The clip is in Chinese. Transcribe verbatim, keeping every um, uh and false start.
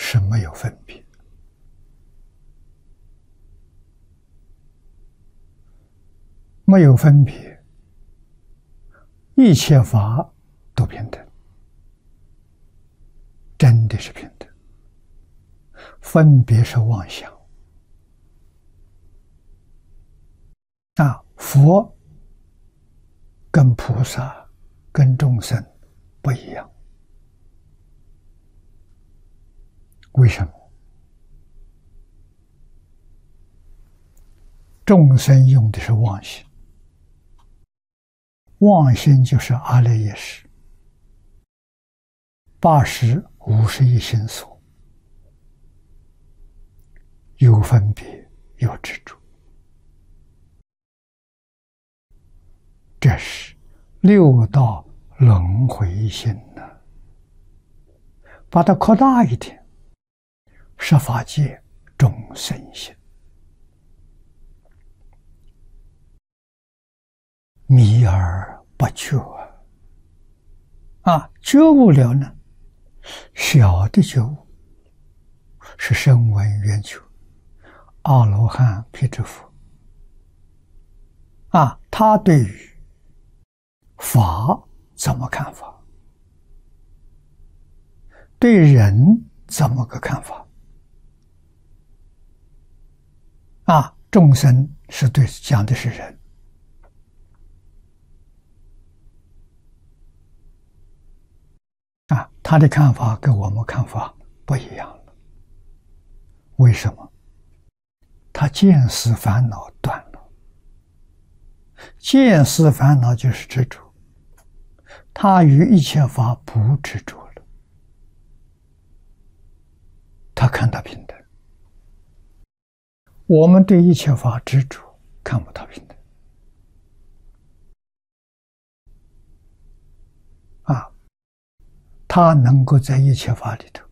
是没有分别。没有分别，一切法都平等，真的是平等。分别是妄想啊！佛跟菩萨、跟众生不一样，为什么？众生用的是妄心，妄心就是阿赖耶识，八识五十一心所，有分别，有执着，这是六道轮回心呢。把它扩大一点，十法界众生心，迷而不觉啊！觉悟了呢，小的觉悟是声闻缘觉、阿罗汉、辟支佛啊，他对于法怎么看法？对人怎么个看法？啊，众生是对讲的是人。啊，他的看法跟我们看法不一样了。为什么？他见思烦恼断了，见思烦恼就是执着，他与一切法不执着了，他看到平等。我们对一切法执着，看不到平等。啊，他能够在一切法里头